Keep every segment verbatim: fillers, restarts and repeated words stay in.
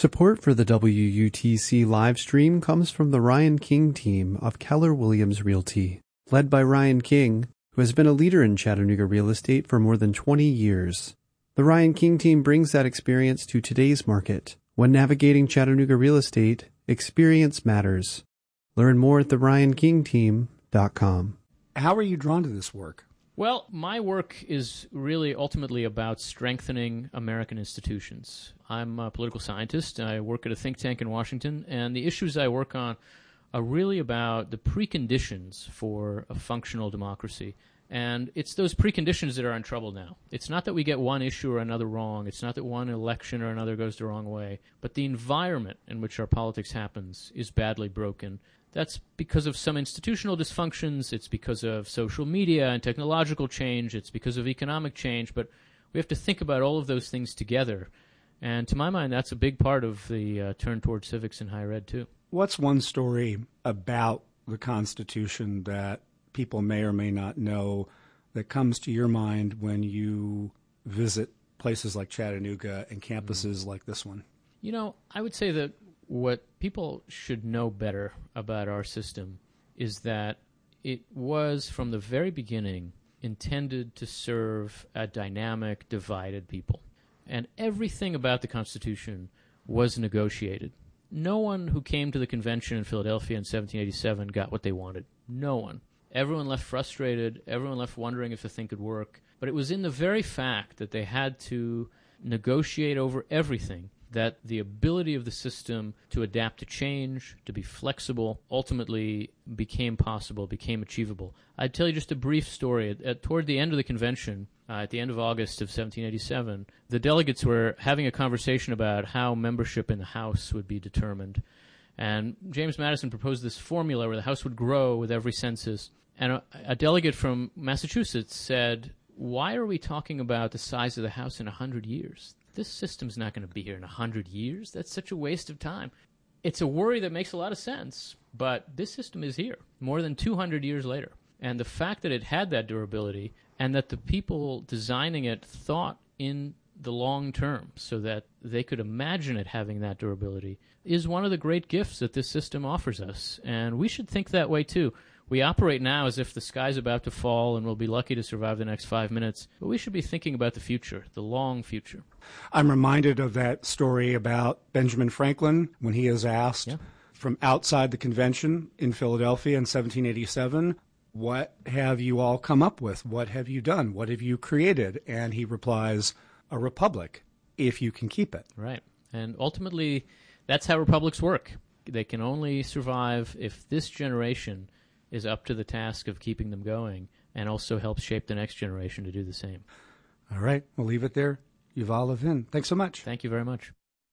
Support for the W U T C live stream comes from the Ryan King team of Keller Williams Realty. Led by Ryan King, who has been a leader in Chattanooga real estate for more than twenty years. The Ryan King team brings that experience to today's market. When navigating Chattanooga real estate, experience matters. Learn more at the ryan king team dot com. How are you drawn to this work? Well, my work is really ultimately about strengthening American institutions. I'm a political scientist. I work at a think tank in Washington, and the issues I work on are really about the preconditions for a functional democracy. And it's those preconditions that are in trouble now. It's not that we get one issue or another wrong. It's not that one election or another goes the wrong way. But the environment in which our politics happens is badly broken. That's because of some institutional dysfunctions. It's because of social media and technological change. It's because of economic change. But we have to think about all of those things together. And to my mind, that's a big part of the uh, turn toward civics in higher ed, too. What's one story about the Constitution that people may or may not know that comes to your mind when you visit places like Chattanooga and campuses mm-hmm. like this one? You know, I would say that what people should know better about our system is that it was, from the very beginning, intended to serve a dynamic, divided people. And everything about the Constitution was negotiated. No one who came to the convention in Philadelphia in seventeen eighty-seven got what they wanted. No one. Everyone left frustrated. Everyone left wondering if the thing could work. But it was in the very fact that they had to negotiate over everything that the ability of the system to adapt to change, to be flexible, ultimately became possible, became achievable. I'd tell you just a brief story. At, at, toward the end of the convention, uh, at the end of August of seventeen eighty-seven, the delegates were having a conversation about how membership in the House would be determined. And James Madison proposed this formula where the House would grow with every census. And a, a delegate from Massachusetts said, "Why are we talking about the size of the House in one hundred years? This system's not going to be here in one hundred years. That's such a waste of time." It's a worry that makes a lot of sense, but this system is here more than two hundred years later. And the fact that it had that durability and that the people designing it thought in the long term so that they could imagine it having that durability is one of the great gifts that this system offers us. And we should think that way too. We operate now as if the sky's about to fall and we'll be lucky to survive the next five minutes. But we should be thinking about the future, the long future. I'm reminded of that story about Benjamin Franklin when he is asked yeah. from outside the convention in Philadelphia in seventeen eighty-seven, "What have you all come up with? What have you done? What have you created?" And he replies, "A republic, if you can keep it." Right. And ultimately, that's how republics work. They can only survive if this generation is up to the task of keeping them going and also helps shape the next generation to do the same. All right. We'll leave it there. Yuval Levin, thanks so much. Thank you very much.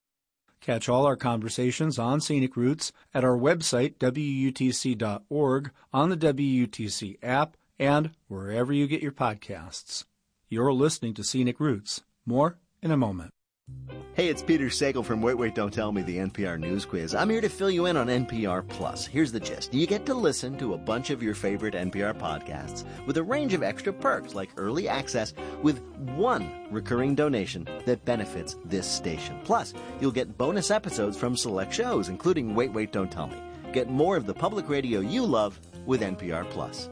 Catch all our conversations on Scenic Roots at our website, W U T C dot org, on the W U T C app, and wherever you get your podcasts. You're listening to Scenic Roots. More in a moment. Hey, it's Peter Sagal from Wait, Wait, Don't Tell Me, the N P R News Quiz. I'm here to fill you in on N P R Plus. Here's the gist. You get to listen to a bunch of your favorite N P R podcasts with a range of extra perks like early access with one recurring donation that benefits this station. Plus, you'll get bonus episodes from select shows, including Wait, Wait, Don't Tell Me. Get more of the public radio you love with N P R Plus.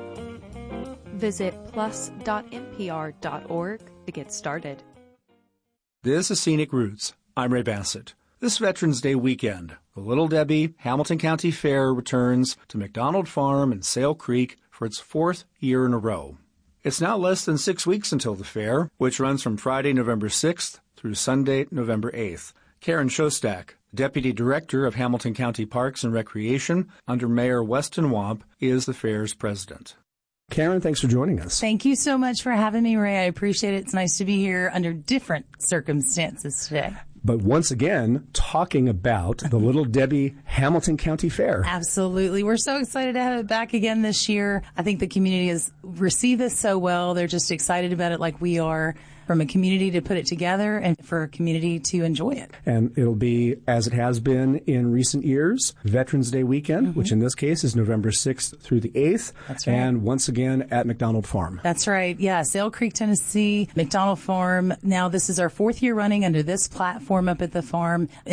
Visit plus dot n p r dot org to get started. This is Scenic Roots. I'm Ray Bassett. This Veterans Day weekend, the Little Debbie Hamilton County Fair returns to McDonald Farm in Sale Creek for its fourth year in a row. It's now less than six weeks until the fair, which runs from Friday, November sixth through Sunday, November eighth. Karen Shostak, Deputy Director of Hamilton County Parks and Recreation under Mayor Weston Wamp, is the fair's president. Karen, thanks for joining us. Thank you so much for having me, Ray. I appreciate it. It's nice to be here under different circumstances today. But once again, talking about the Little Debbie Hamilton County Fair. Absolutely. We're so excited to have it back again this year. I think the community has received this so well. They're just excited about it like we are. From a community to put it together and for a community to enjoy it. And it'll be, as it has been in recent years, Veterans Day weekend, mm-hmm. which in this case is November sixth through the eighth. That's right. And once again at McDonald Farm. That's right. Yeah, Sale Creek, Tennessee, McDonald Farm. Now this is our fourth year running under this platform up at the farm.